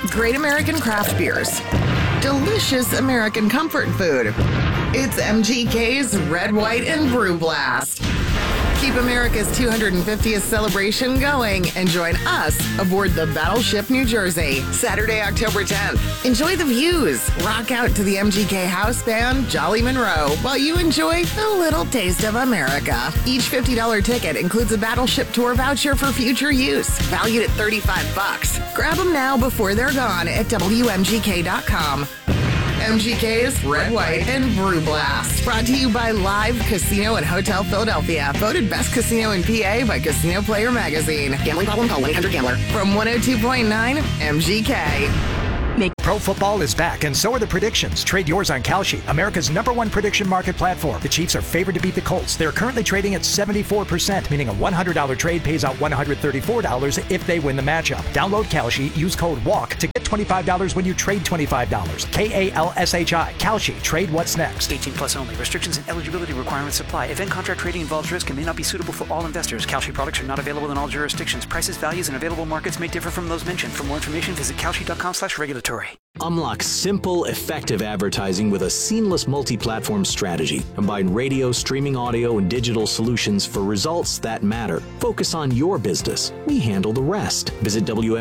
Great American craft beers. Delicious American comfort food. It's MGK's Red, White, and Brew Blast. Keep America's 250th celebration going and join us aboard the Battleship New Jersey, Saturday, October 10th. Enjoy the views. Rock out to the MGK house band, Jolly Monroe, while you enjoy a little taste of America. Each $50 ticket includes a Battleship tour voucher for future use, valued at $35. Grab them now before they're gone at WMGK.com. MGK's Red, White, and Brew Blast. Brought to you by Live Casino and Hotel Philadelphia. Voted best casino in PA by Casino Player Magazine. Gambling problem? Call 1-800-GAMBLER. From 102.9 MGK. Pro football is back, and so are the predictions. Trade yours on Kalshi, America's #1 prediction market platform. The Chiefs are favored to beat the Colts. They're currently trading at 74%, meaning a $100 trade pays out $134 if they win the matchup. Download Kalshi, use code WALK to get $25 when you trade $25. KALSHI. Kalshi. Trade what's next. 18 plus only. Restrictions and eligibility requirements apply. Event contract trading involves risk and may not be suitable for all investors. Kalshi products are not available in all jurisdictions. Prices, values, and available markets may differ from those mentioned. For more information, visit kalshi.com/regulatory. Unlock simple, effective advertising with a seamless multi-platform strategy. Combine radio, streaming audio, and digital solutions for results that matter. Focus on your business. We handle the rest. Visit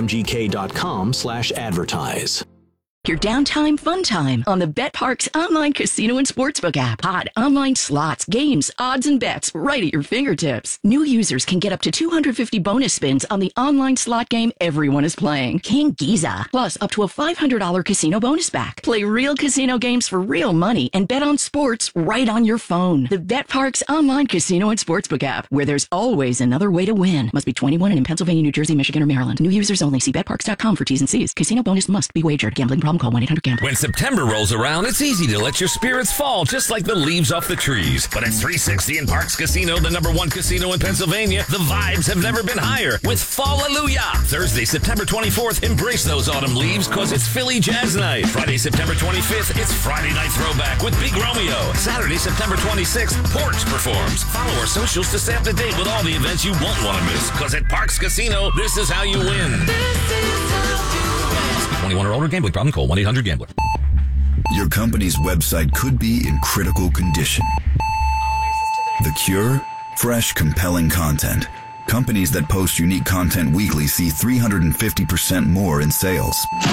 WMGK.com/advertise. Your downtime fun time on the BetParx online casino and sportsbook app. Hot online slots, games, odds, and bets right at your fingertips. New users can get up to 250 bonus spins on the online slot game everyone is playing, King Giza. Plus, up to a $500 casino bonus back. Play real casino games for real money and bet on sports right on your phone. The BetParx online casino and sportsbook app, where there's always another way to win. Must be 21 and in Pennsylvania, New Jersey, Michigan, or Maryland. New users only. See BetParx.com for T's and C's. Casino bonus must be wagered. Gambling problem? Call 1-800-GAMBLER. When September rolls around, it's easy to let your spirits fall, just like the leaves off the trees. But at 360 and Parx Casino, the #1 casino in Pennsylvania, the vibes have never been higher with Fallelujah. Thursday, September 24th, embrace those autumn leaves, cause it's Philly Jazz Night. Friday, September 25th, it's Friday Night Throwback with Big Romeo. Saturday, September 26th, Porch performs. Follow our socials to stay up to date with all the events you won't want to miss, cause at Parx Casino, this is how you win. 21 or older. Gambling problem? Call 1-800-GAMBLER. Your company's website could be in critical condition. The cure? Fresh, compelling content. Companies that post unique content weekly see 350% more in sales.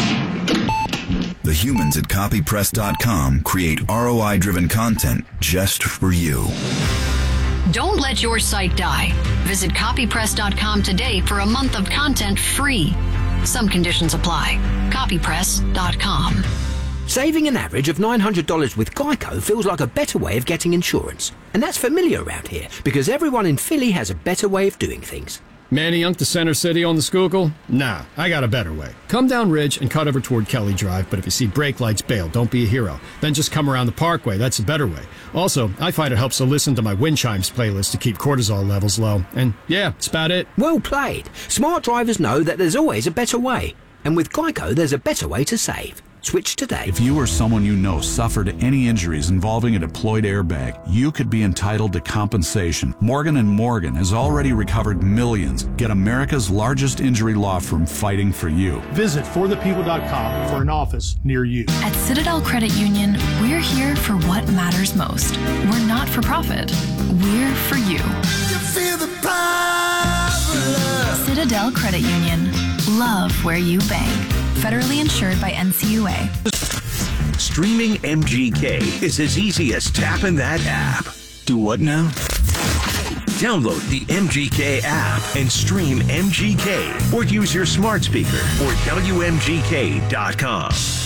The humans at copypress.com create ROI-driven content just for you. Don't let your site die. Visit copypress.com today for a month of content free. Some conditions apply. Copypress.com. Saving an average of $900 with Geico feels like a better way of getting insurance. And that's familiar around here, because everyone in Philly has a better way of doing things. Manayunk to Center City on the Schuylkill? Nah, I got a better way. Come down Ridge and cut over toward Kelly Drive, but if you see brake lights, bail. Don't be a hero. Then just come around the Parkway. That's the better way. Also, I find it helps to listen to my wind chimes playlist to keep cortisol levels low. And yeah, that's about it. Well played. Smart drivers know that there's always a better way. And with Geico, there's a better way to save. Switch today. If you or someone you know suffered any injuries involving a deployed airbag, you could be entitled to compensation. Morgan & Morgan has already recovered millions. Get America's largest injury law firm fighting for you. Visit forthepeople.com for an office near you. At Citadel Credit Union, we're here for what matters most. We're not for profit. We're for you. Feel the power of love. Citadel Credit Union. Love where you bank. Federally insured by NCUA. Streaming MGK is as easy as tapping that app. Do what now? Download the MGK app and stream MGK or use your smart speaker or WMGK.com.